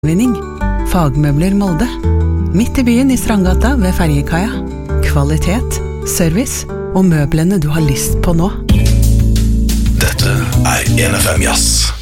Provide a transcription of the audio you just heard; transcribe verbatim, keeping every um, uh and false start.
Vinning. Fagmøbler Molde. Midt i byen i Strandgata ved Ferjekaia. Kvalitet, service og møblene du har lyst på nå. Dette er N F M Jazz.